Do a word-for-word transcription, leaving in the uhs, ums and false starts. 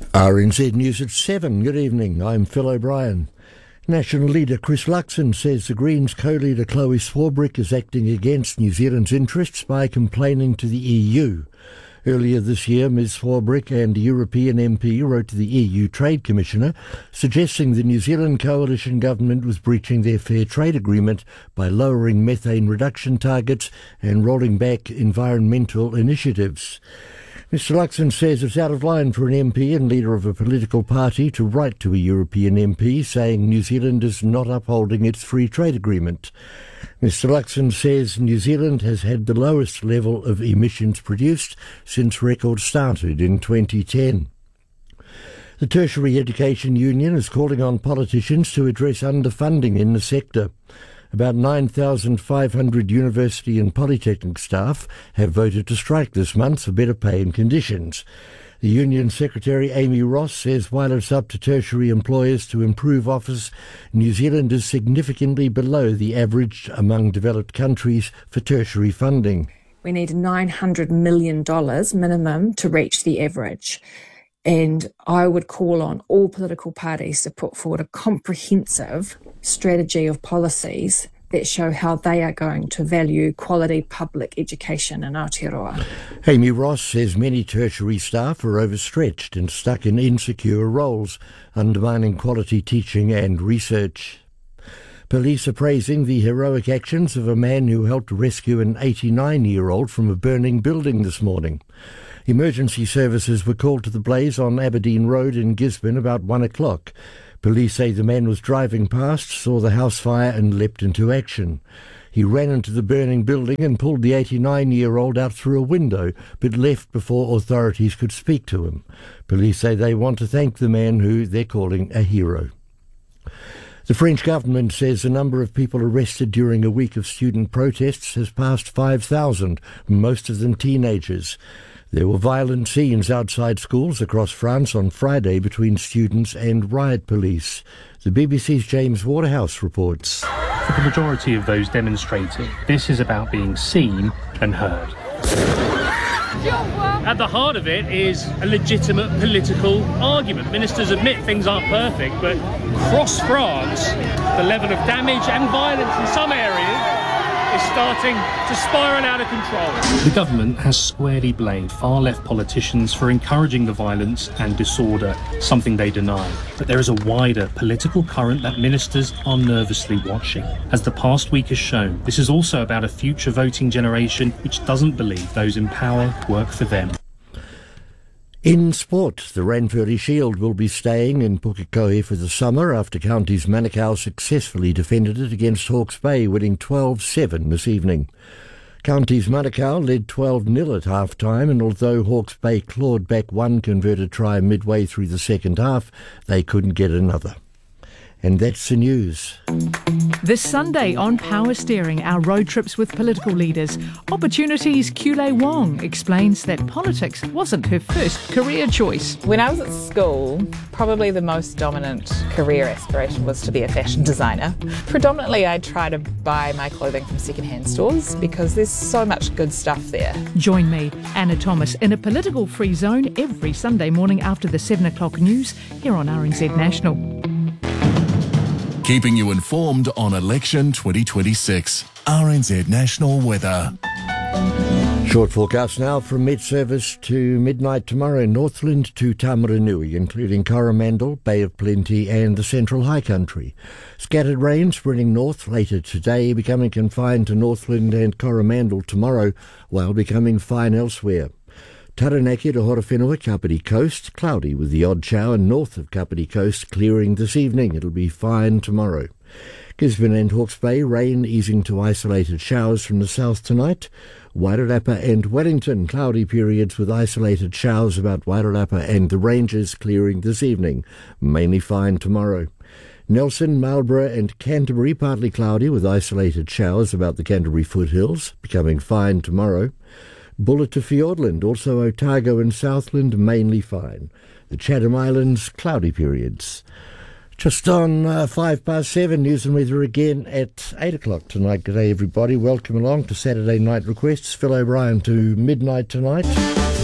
R N Z News at seven. Good evening, I'm Phil O'Brien. National leader Chris Luxon says the Greens co-leader Chloe Swarbrick is acting against New Zealand's interests by complaining to the E U. Earlier this year, Miz Swarbrick and a European M P wrote to the E U Trade Commissioner suggesting the New Zealand coalition government was breaching their fair trade agreement by lowering methane reduction targets and rolling back environmental initiatives. Mister Luxon says it's out of line for an M P and leader of a political party to write to a European M P saying New Zealand is not upholding its free trade agreement. Mister Luxon says New Zealand has had the lowest level of emissions produced since records started in twenty ten. The Tertiary Education Union is calling on politicians to address underfunding in the sector. About nine thousand five hundred university and polytechnic staff have voted to strike this month for better pay and conditions. The Union Secretary Amy Ross says while it's up to tertiary employers to improve offers, New Zealand is significantly below the average among developed countries for tertiary funding. We need nine hundred million dollars minimum to reach the average. And I would call on all political parties to put forward a comprehensive strategy of policies that show how they are going to value quality public education in Aotearoa. Amy Ross says many tertiary staff are overstretched and stuck in insecure roles, undermining quality teaching and research. Police are praising the heroic actions of a man who helped rescue an eighty-nine-year-old from a burning building this morning. Emergency services were called to the blaze on Aberdeen Road in Gisborne about one o'clock. Police say the man was driving past, saw the house fire and leapt into action. He ran into the burning building and pulled the eighty-nine-year-old out through a window, but left before authorities could speak to him. Police say they want to thank the man who they're calling a hero. The French government says the number of people arrested during a week of student protests has passed five thousand, most of them teenagers. There were violent scenes outside schools across France on Friday between students and riot police. The B B C's James Waterhouse reports. For the majority of those demonstrating, this is about being seen and heard. At the heart of it is a legitimate political argument. Ministers admit things aren't perfect, but across France, the level of damage and violence in some areas is starting to spiral out of control. The government has squarely blamed far-left politicians for encouraging the violence and disorder, something they deny. But there is a wider political current that ministers are nervously watching. As the past week has shown, this is also about a future voting generation which doesn't believe those in power work for them. In sport, the Ranfurly Shield will be staying in Pukekohe for the summer after Counties Manukau successfully defended it against Hawke's Bay, winning twelve seven this evening. Counties Manukau led twelve nil at half-time, and although Hawke's Bay clawed back one converted try midway through the second half, they couldn't get another. And that's the news. This Sunday on Power Steering, our road trips with political leaders. Opportunities Kule Wong explains that politics wasn't her first career choice. When I was at school, probably the most dominant career aspiration was to be a fashion designer. Predominantly, I try to buy my clothing from second-hand stores because there's so much good stuff there. Join me, Anna Thomas, in a political free zone every Sunday morning after the seven o'clock news here on R N Z National. Keeping you informed on election twenty twenty-six. R N Z National Weather. Short forecast now from mid-service to midnight tomorrow, Northland to Tamaranui, including Coromandel, Bay of Plenty and the Central High Country. Scattered rain spreading north later today, becoming confined to Northland and Coromandel tomorrow, while becoming fine elsewhere. Taranaki to Horowhenua, Kapiti Coast, cloudy with the odd shower north of Kapiti Coast, clearing this evening. It'll be fine tomorrow. Gisborne and Hawke's Bay, rain easing to isolated showers from the south tonight. Wairarapa and Wellington, cloudy periods with isolated showers about Wairarapa and the Ranges, clearing this evening. Mainly fine tomorrow. Nelson, Marlborough and Canterbury, partly cloudy with isolated showers about the Canterbury foothills, becoming fine tomorrow. Bulla to Fiordland, also Otago and Southland, mainly fine. The Chatham Islands, cloudy periods. Just on uh, five past seven, news and weather again at eight o'clock tonight. Good day, everybody. Welcome along to Saturday Night Requests. Phil O'Brien to midnight tonight.